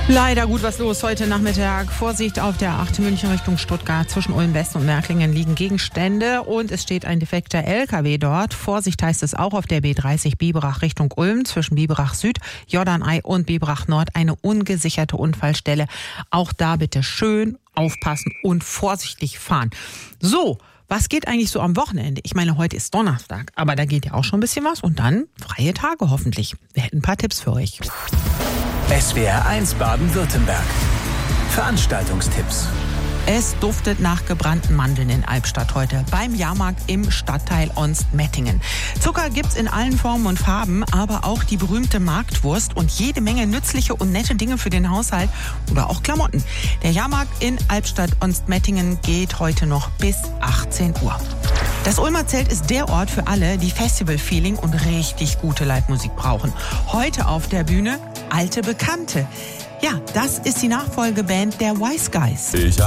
Leider gut was los heute Nachmittag. Vorsicht auf der 8 München Richtung Stuttgart. Zwischen Ulm-West und Märklingen liegen Gegenstände und es steht ein defekter LKW dort. Vorsicht heißt es auch auf der B30 Biberach Richtung Ulm. Zwischen Biberach Süd, Jordanei und Biberach Nord eine ungesicherte Unfallstelle. Auch da bitte schön aufpassen und vorsichtig fahren. So, was geht eigentlich so am Wochenende? Ich meine, heute ist Donnerstag, aber da geht ja auch schon ein bisschen was und dann freie Tage hoffentlich. Wir hätten ein paar Tipps für euch. SWR 1 Baden-Württemberg. Veranstaltungstipps. Es duftet nach gebrannten Mandeln in Albstadt heute beim Jahrmarkt im Stadtteil Onstmettingen. Zucker gibt's in allen Formen und Farben, aber auch die berühmte Marktwurst und jede Menge nützliche und nette Dinge für den Haushalt oder auch Klamotten. Der Jahrmarkt in Albstadt-Onstmettingen geht heute noch bis 18 Uhr. Das Ulmer Zelt ist der Ort für alle, die Festival-Feeling und richtig gute Live-Musik brauchen. Heute auf der Bühne Alte Bekannte. Ja, das ist die Nachfolgeband der Wise Guys.